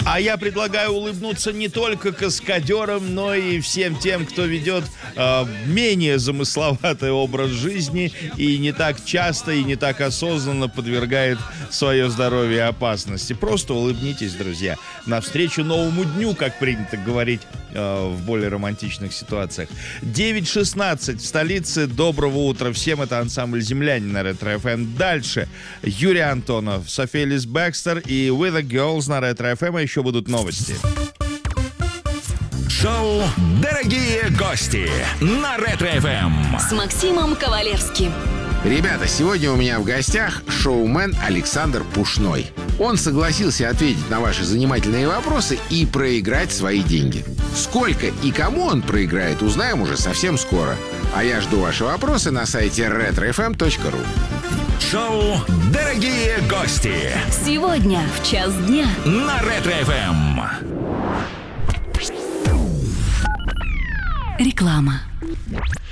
А я предлагаю улыбнуться не только каскадерам, но и всем тем, кто ведет менее замысловатый образ жизни и не так часто и не так осознанно подвергает свое здоровье опасности. Просто улыбнитесь, друзья, навстречу новому дню, как принято говорить в более романтичных ситуациях. 9:16 в столице. Доброго утра всем. Это ансамбль «Земляне» на Ретро-ФМ. Дальше Юрий Антонов, София Лис Бекстер и With the Girls на Ретро-ФМ. А еще будут новости. Шоу «Дорогие гости» на Ретро-ФМ с Максимом Ковалевским. Ребята, сегодня у меня в гостях шоумен Александр Пушной. Он согласился ответить на ваши занимательные вопросы и проиграть свои деньги. Сколько и кому он проиграет, узнаем уже совсем скоро. А я жду ваши вопросы на сайте retrofm.ru. Шоу «Дорогие гости» Сегодня в час дня на Ретро-ФМ. Реклама.